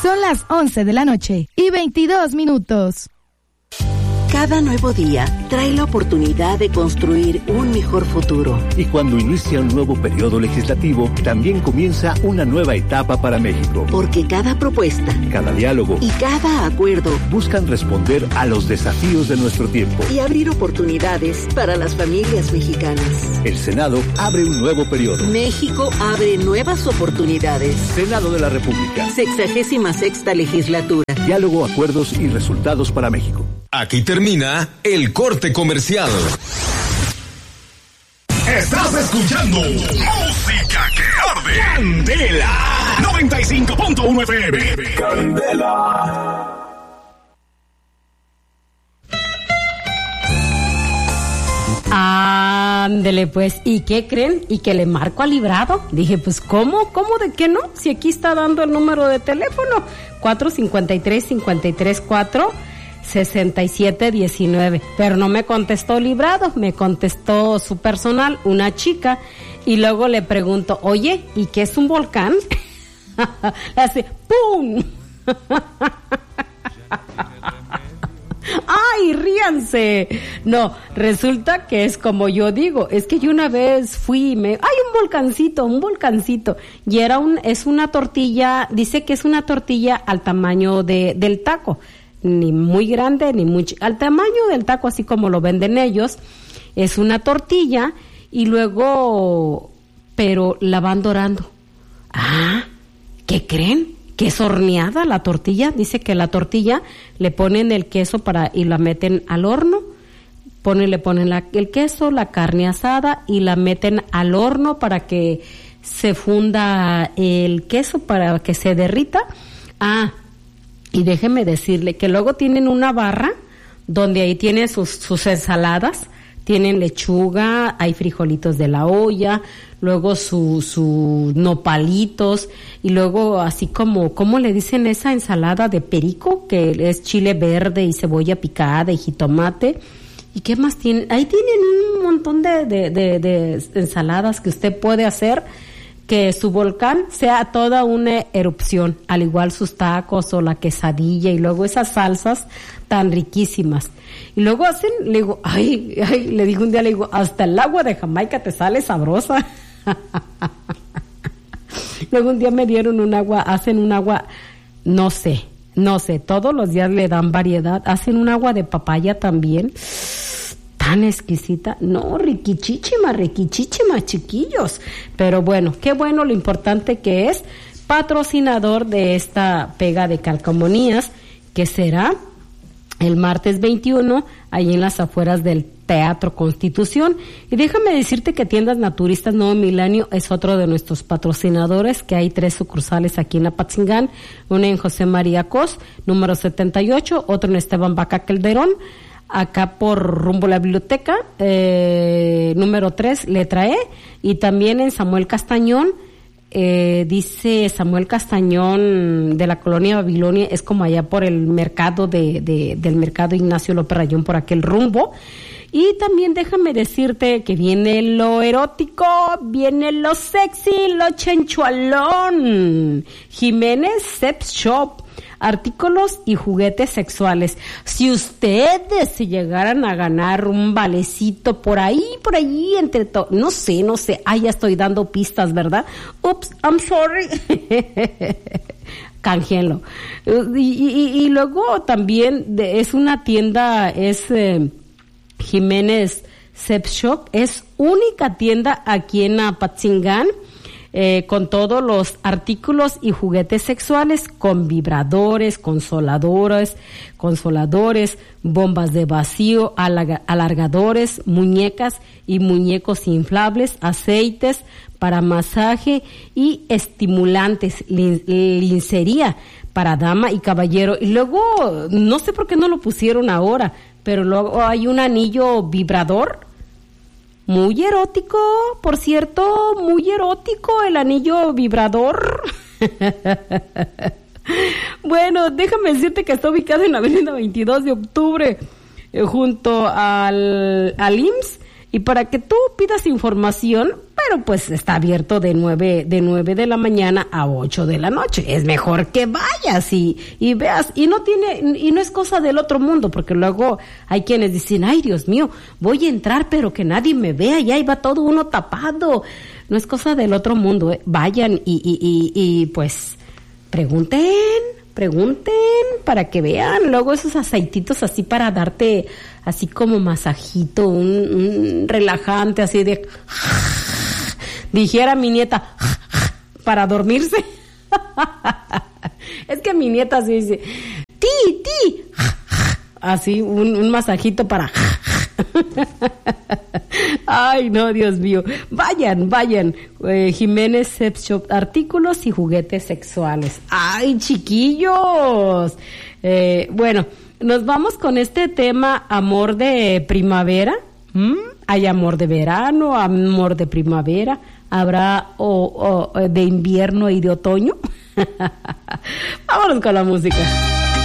Son las 11 de la noche y 22 minutos. Cada nuevo día trae la oportunidad de construir un mejor futuro. Y cuando inicia un nuevo periodo legislativo, también comienza una nueva etapa para México. Porque cada propuesta, cada diálogo y cada acuerdo buscan responder a los desafíos de nuestro tiempo y abrir oportunidades para las familias mexicanas. El Senado abre un nuevo periodo. México abre nuevas oportunidades. Senado de la República. 66ª legislatura. Diálogo, acuerdos y resultados para México. Aquí termina el corte comercial. Estás escuchando Música que Arde. Candela 95.1 FM. Candela. Ándele pues, ¿y qué creen? ¿Y que le marco al librado? Dije, pues ¿cómo de qué no? Si aquí está dando el número de teléfono 453-534-6719, pero no me contestó librado, me contestó su personal, una chica, y luego le pregunto, oye, ¿y qué es un volcán? Hace ¡pum! ¡Ay, ríanse! No, resulta que es como yo digo, es que yo una vez fui, ¡ay, un volcancito! Y es una tortilla, dice que es una tortilla al tamaño del taco, ni muy grande, ni muy al tamaño del taco, así como lo venden ellos, es una tortilla, y luego, pero la van dorando. Ah, ¿qué creen? Que es horneada la tortilla. Dice que la tortilla le ponen el queso y la meten al horno, le ponen el queso, la carne asada y la meten al horno para que se funda el queso, para que se derrita. Ah, y déjeme decirle que luego tienen una barra donde ahí tienen sus ensaladas, tienen lechuga, hay frijolitos de la olla, luego sus nopalitos, y luego así como, ¿cómo le dicen esa ensalada de perico? Que es chile verde y cebolla picada y jitomate. ¿Y qué más tienen? Ahí tienen un montón de ensaladas que usted puede hacer, que su volcán sea toda una erupción, al igual sus tacos o la quesadilla, y luego esas salsas tan riquísimas. Y luego le digo, le dije un día, hasta el agua de Jamaica te sale sabrosa. Luego un día me dieron hacen un agua, no sé, todos los días le dan variedad, hacen un agua de papaya también, tan exquisita, no, riquichísima, chiquillos. Pero bueno, qué bueno, lo importante que es patrocinador de esta pega de calcomanías, que será el martes 21, ahí en las afueras del Teatro Constitución. Y déjame decirte que Tiendas Naturistas Nuevo Milenio es otro de nuestros patrocinadores, que hay 3 sucursales aquí en Apatzingán, una en José María Cos, número 78, otro en Esteban Vaca Calderón, acá por rumbo a la biblioteca, número 3, letra E, y también en Samuel Castañón. Dice Samuel Castañón de la colonia Babilonia, es como allá por el mercado del mercado Ignacio López Rayón, por aquel rumbo. Y también déjame decirte que viene lo erótico, viene lo sexy, lo chenchualón. Jiménez Sex Shop, artículos y juguetes sexuales. Si ustedes se llegaran a ganar un valecito por ahí, entre todo, no sé, ya estoy dando pistas, ¿verdad? Oops, I'm sorry. Cánjenlo. Y luego también es una tienda, Jiménez Sex Shop, es única tienda aquí en Apatzingán, con todos los artículos y juguetes sexuales, con vibradores, consoladores, bombas de vacío, alargadores, muñecas y muñecos inflables, aceites para masaje y estimulantes, lencería para dama y caballero. Y luego, no sé por qué no lo pusieron ahora, pero luego hay un anillo vibrador, muy erótico, por cierto, muy erótico el anillo vibrador. Bueno, déjame decirte que está ubicado en la avenida 22 de octubre, junto al IMSS, y para que tú pidas información, pero pues está abierto de 9 de la mañana a 8 de la noche. Es mejor que vayas y veas, y no es cosa del otro mundo, porque luego hay quienes dicen, ay, Dios mío, voy a entrar pero que nadie me vea, y ahí va todo uno tapado. No es cosa del otro mundo, vayan y pues pregunten para que vean. Luego esos aceititos así para darte así como masajito, un relajante así de, dijera mi nieta, para dormirse. Es que mi nieta así dice, ti, así un masajito para. Ay, no, Dios mío. Vayan. Jiménez Sex Shop, artículos y juguetes sexuales. Ay, chiquillos. Bueno, nos vamos con este tema, amor de primavera. Hay amor de verano, amor de primavera. Habrá de invierno y de otoño. Vámonos con la música.